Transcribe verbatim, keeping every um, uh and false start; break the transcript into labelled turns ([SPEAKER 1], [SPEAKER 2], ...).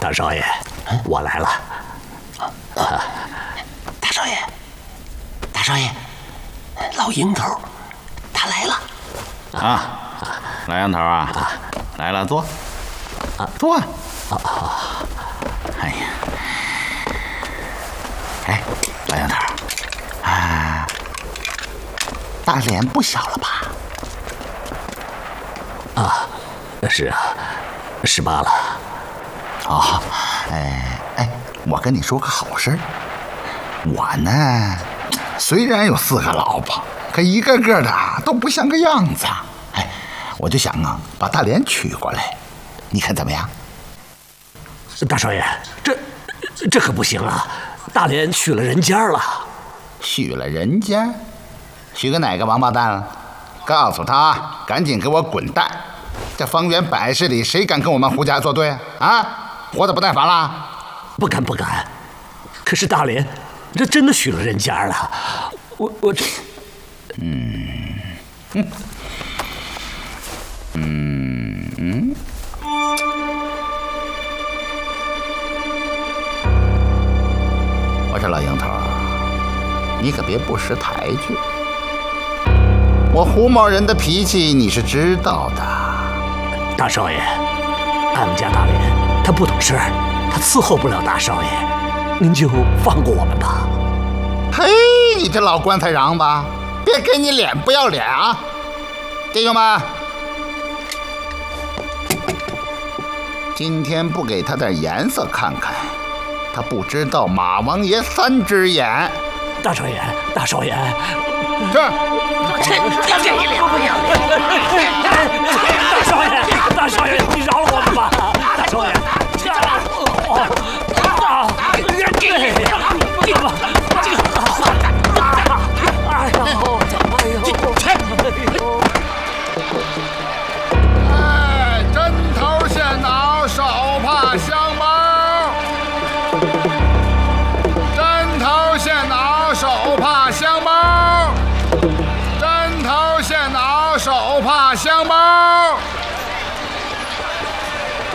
[SPEAKER 1] 大少爷，我来了。
[SPEAKER 2] 啊，大少爷，大少爷，老鹰头，他来了。
[SPEAKER 3] 啊，老杨头啊，来了，坐。啊，坐。啊啊！哎呀，哎，老杨头，啊，大脸不小了吧？
[SPEAKER 1] 啊，是啊，十八了。
[SPEAKER 3] 哦，哎哎，我跟你说个好事儿，我呢，虽然有四个老婆，可一个个的都不像个样子。哎，我就想啊，把大脸娶过来，你看怎么样？
[SPEAKER 1] 大少爷，这这可不行啊！大脸娶了人家了。
[SPEAKER 3] 娶了人家？娶个哪个王八蛋了？告诉他，赶紧给我滚蛋！这方圆百十里，谁敢跟我们胡家作对啊？活得不耐烦了？
[SPEAKER 1] 不敢不敢。可是大脸，这真的娶了人家了。我我这……
[SPEAKER 3] 嗯嗯嗯嗯。我说老鹰头，你可别不识抬举。我胡某人的脾气你是知道的。
[SPEAKER 1] 大少爷，俺们家大脸他不懂事儿，他伺候不了大少爷，您就放过我们吧。
[SPEAKER 3] 嘿，你这老棺材瓤子，别给你脸不要脸啊！弟兄们，今天不给他点颜色看看，他不知道马王爷三只眼。
[SPEAKER 1] 大少爷，大少爷，
[SPEAKER 3] 这
[SPEAKER 2] 这这这一脸不要脸！
[SPEAKER 1] 大少爷，大少爷，你饶了我们吧！大少爷，这哦啊！这这个这个，哎呦，哎呦！
[SPEAKER 3] 哎，针头线脑，手帕香包。针头线脑，手帕香包。针头线脑，手帕香包。